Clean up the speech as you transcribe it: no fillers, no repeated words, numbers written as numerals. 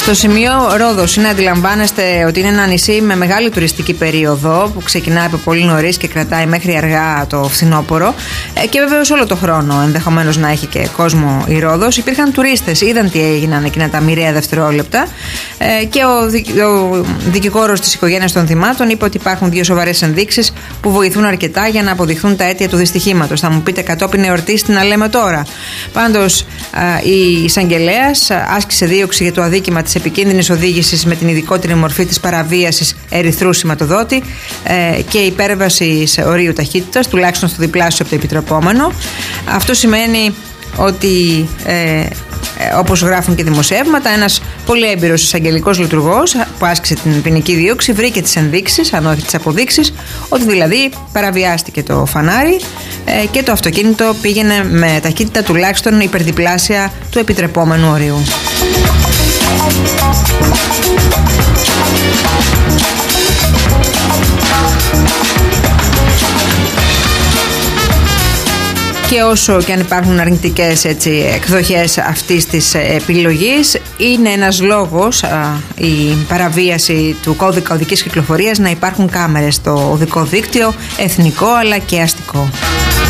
Στο σημείο Ρόδος είναι, αντιλαμβάνεστε ότι είναι ένα νησί με μεγάλη τουριστική περίοδο που ξεκινάει από πολύ νωρίς και κρατάει μέχρι αργά το φθινόπωρο, και βεβαίως όλο το χρόνο ενδεχομένως να έχει και κόσμο η Ρόδος. Υπήρχαν τουρίστες, είδαν τι έγιναν εκείνα τα μοιραία δευτερόλεπτα, και ο δικηγόρος της οικογένειας των θυμάτων είπε ότι υπάρχουν δύο σοβαρές ενδείξεις που βοηθούν αρκετά για να αποδειχθούν τα αίτια του δυστυχήματος. Θα μου πείτε, κατόπιν εορτής τι να λέμε τώρα? Πάντως η εισαγγελέας άσκησε δίωξη για το αδίκημα της επικίνδυνης οδήγησης με την ειδικότερη μορφή της παραβίασης ερυθρού σηματοδότη και υπέρβασης ορίου ταχύτητας, τουλάχιστον στο διπλάσιο από το επιτρεπόμενο. Αυτό σημαίνει ότι, όπως γράφουν και δημοσιεύματα, ένας πολύ έμπειρος εισαγγελικός λειτουργός που άσκησε την ποινική δίωξη βρήκε τις ενδείξεις, αν όχι τις αποδείξεις, ότι δηλαδή παραβιάστηκε το φανάρι και το αυτοκίνητο πήγαινε με ταχύτητα τουλάχιστον υπερδιπλάσια του επιτρεπόμενου ορίου. Και όσο και αν υπάρχουν αρνητικές εκδοχές αυτής της επιλογής, είναι ένας λόγος η παραβίαση του κώδικα οδικής κυκλοφορίας να υπάρχουν κάμερες στο οδικό δίκτυο, εθνικό αλλά και αστικό.